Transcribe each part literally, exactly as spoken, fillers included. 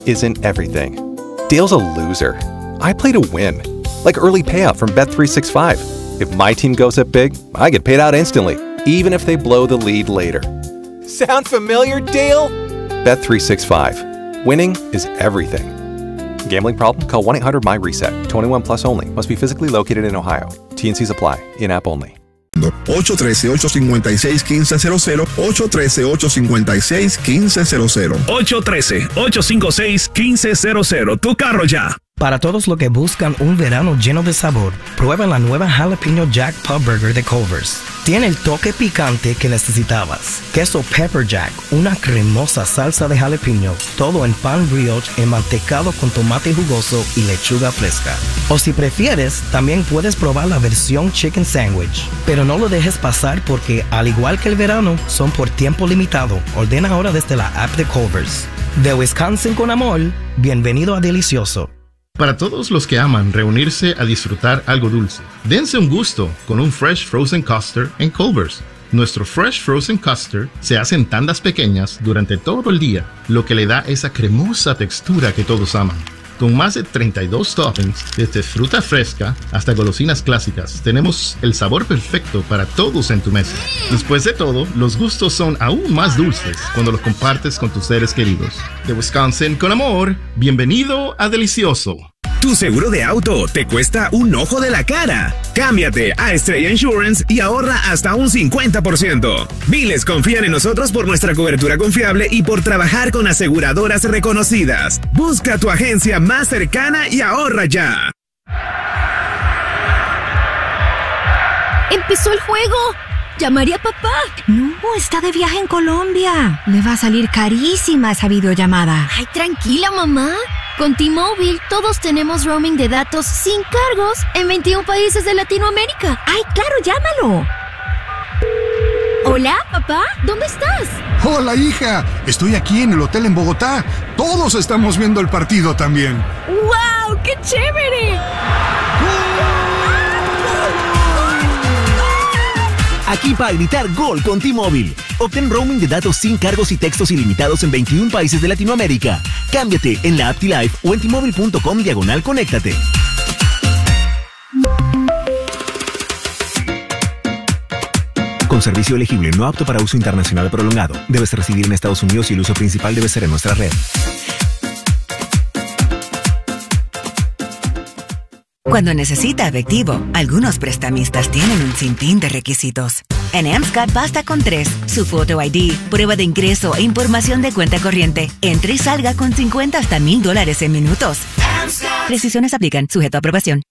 isn't everything. Dale's a loser. I play to win. Like early payout from Bet three sixty-five. If my team goes up big, I get paid out instantly, even if they blow the lead later. Sound familiar, Dale? Bet three sixty-five. Winning is everything. Gambling problem? Call one eight hundred M Y reset. twenty-one plus only. Must be physically located in Ohio. T N Cs apply. In-app only. ocho uno tres, ocho cinco seis, uno cinco cero cero. ocho uno tres, ocho cinco seis, uno cinco cero cero. ocho uno tres, ocho cinco seis, uno cinco cero cero. Tu carro ya. Para todos los que buscan un verano lleno de sabor, prueba la nueva Jalapeno Jack Pub Burger de Culver's. Tiene el toque picante que necesitabas. Queso Pepper Jack, una cremosa salsa de jalapeño, todo en pan brioche enmantecado con tomate jugoso y lechuga fresca. O si prefieres, también puedes probar la versión Chicken Sandwich. Pero no lo dejes pasar porque, al igual que el verano, son por tiempo limitado. Ordena ahora desde la app de Culver's. De Wisconsin con amor, bienvenido a Delicioso. Para todos los que aman reunirse a disfrutar algo dulce, dense un gusto con un Fresh Frozen Custard en Culver's. Nuestro Fresh Frozen Custard se hace en tandas pequeñas durante todo el día, lo que le da esa cremosa textura que todos aman. Con más de treinta y dos toppings, desde fruta fresca hasta golosinas clásicas, tenemos el sabor perfecto para todos en tu mesa. Después de todo, los gustos son aún más dulces cuando los compartes con tus seres queridos. De Wisconsin con amor, bienvenido a Delicioso. Tu seguro de auto te cuesta un ojo de la cara. Cámbiate a Estrella Insurance y ahorra hasta un cincuenta por ciento. Miles confían en nosotros por nuestra cobertura confiable y por trabajar con aseguradoras reconocidas. Busca tu agencia más cercana y ahorra ya. ¡Empezó el juego! ¿Llamaré a papá? No, está de viaje en Colombia. Le va a salir carísima esa videollamada. Ay, tranquila, mamá. Con T-Mobile, todos tenemos roaming de datos sin cargos en veintiún países de Latinoamérica. ¡Ay, claro, llámalo! Hola, papá, ¿dónde estás? Hola, hija. Estoy aquí en el hotel en Bogotá. Todos estamos viendo el partido también. ¡Wow! ¡Qué chévere! Aquí para gritar gol con T-Mobile. Obtén roaming de datos sin cargos y textos ilimitados en veintiún países de Latinoamérica. Cámbiate en la app T-Life o en T-Mobile punto com diagonal conéctate. Con servicio elegible no apto para uso internacional prolongado. Debes residir en Estados Unidos y el uso principal debe ser en nuestra red. Cuando necesita efectivo, algunos prestamistas tienen un sinfín de requisitos. En Emscat basta con tres: su foto I D, prueba de ingreso e información de cuenta corriente. Entre y salga con cincuenta hasta mil dólares en minutos. Emscat. Decisiones aplican, sujeto a aprobación.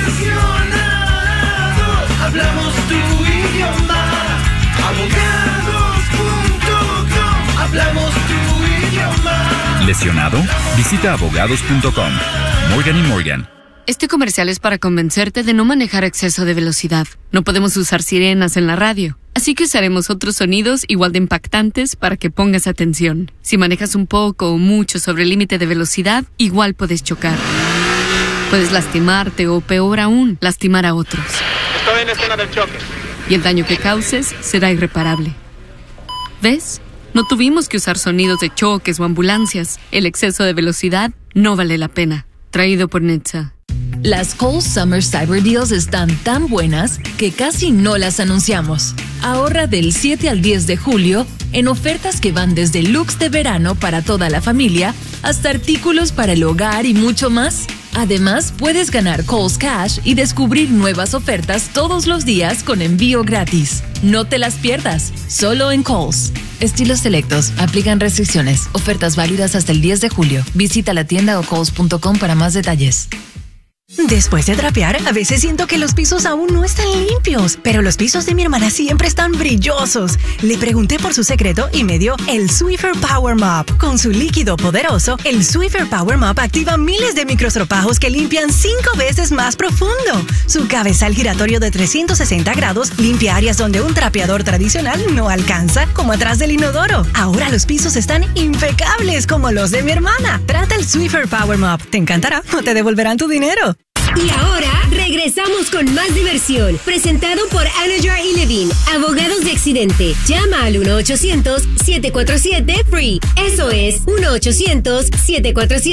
Hablamos tu idioma. Abogados punto com. Hablamos tu idioma. ¿Lesionado? Visita abogados punto com. Morgan y Morgan. Este comercial es para convencerte de no manejar a exceso de velocidad. No podemos usar sirenas en la radio, así que usaremos otros sonidos igual de impactantes para que pongas atención. Si manejas un poco o mucho sobre el límite de velocidad, igual puedes chocar. Puedes lastimarte o, peor aún, lastimar a otros. Estoy en escena del choque. Y el daño que causes será irreparable. ¿Ves? No tuvimos que usar sonidos de choques o ambulancias. El exceso de velocidad no vale la pena. Traído por Netza. Las Kohl's Summer Cyber Deals están tan buenas que casi no las anunciamos. Ahorra del siete al diez de julio en ofertas que van desde looks de verano para toda la familia hasta artículos para el hogar y mucho más. Además, puedes ganar Kohl's Cash y descubrir nuevas ofertas todos los días con envío gratis. No te las pierdas, solo en Kohl's. Estilos selectos, aplican restricciones, ofertas válidas hasta el diez de julio. Visita la tienda o kohls punto com para más detalles. Después de trapear, a veces siento que los pisos aún no están limpios, pero los pisos de mi hermana siempre están brillosos. Le pregunté por su secreto y me dio el Swiffer Power Mop. Con su líquido poderoso, el Swiffer Power Mop activa miles de microstropajos que limpian cinco veces más profundo. Su cabezal giratorio de trescientos sesenta grados limpia áreas donde un trapeador tradicional no alcanza, como atrás del inodoro. Ahora los pisos están impecables como los de mi hermana. Trata el Swiffer Power Mop. Te encantará o te devolverán tu dinero. Y ahora, Regresamos con más diversión. Presentado por Anajar y Levine, abogados de accidente. Llama al uno ochocientos, siete cuatro siete, F R E E. Eso es uno ochocientos, siete cuatro siete,